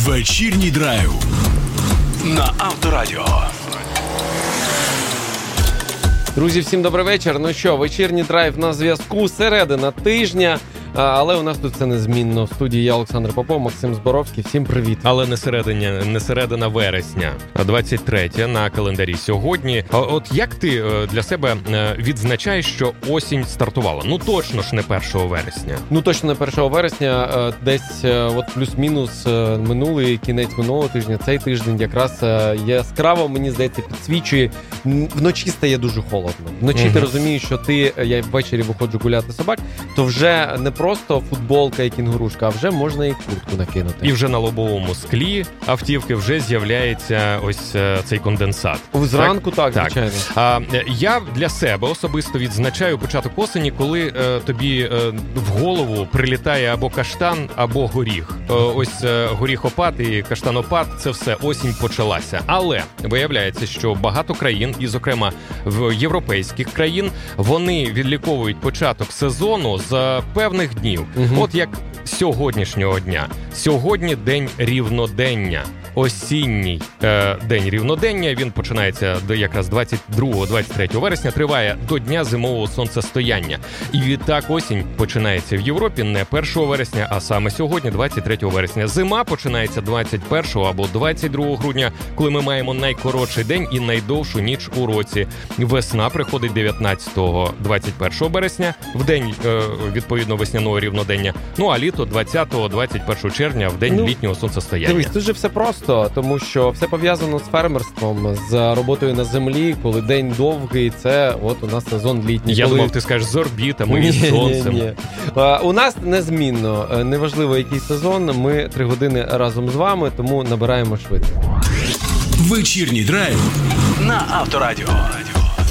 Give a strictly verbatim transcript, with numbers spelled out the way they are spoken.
Вечірній драйв на Авторадіо. Друзі, всім добрий вечір. Ну що, вечірній драйв на зв'язку, середина тижня. Але у нас тут це незмінно. В студії я, Олександр Попов, Максим Зборовський. Всім привіт. Але не середина, не середина вересня, двадцять третє на календарі сьогодні. От як ти для себе відзначаєш, що осінь стартувала? Ну точно ж не першого вересня. Ну точно не першого вересня. Десь от плюс-мінус минулий, кінець минулого тижня, цей тиждень якраз яскраво, мені здається, підсвічує. Вночі стає дуже холодно. Вночі угу. Ти розумієш, що ти, я ввечері виходжу гуляти собак, то вже не просто футболка і кінгурушка, а вже можна і куртку накинути. І вже на лобовому склі автівки вже з'являється ось цей конденсат. Зранку так, так, звичайно. А, я для себе особисто відзначаю початок осені, коли е, тобі е, в голову прилітає або каштан, або горіх. Е, ось е, горіхопад і каштанопад – це все, осінь почалася. Але виявляється, що багато країн, і зокрема в європейських країн, вони відліковують початок сезону з певних днів. Угу. От як сьогоднішнього дня. Сьогодні день рівнодення. Осінній е, день рівнодення, він починається до якраз двадцять другого - двадцять третього вересня, триває до дня зимового сонцестояння. І відтак осінь починається в Європі не першого вересня, а саме сьогодні, двадцять третього вересня. Зима починається двадцять першого або двадцять другого грудня, коли ми маємо найкоротший день і найдовшу ніч у році. Весна приходить дев'ятнадцятого - двадцять першого березня, в день, е, відповідно, весняного рівнодення. Ну, а літо двадцятого - двадцять першого червня, в день ну, літнього сонцестояння. Дивись, тут же все просто, тому що все пов'язано з фермерством, з роботою на землі, коли день довгий, це от у нас сезон літній. Я коли... думав, ти скажеш з орбітами і з сонцем. Ні, ні. А, у нас незмінно, неважливо який сезон, ми три години разом з вами, тому набираємо швидко. Вечірній драйв на Авторадіо.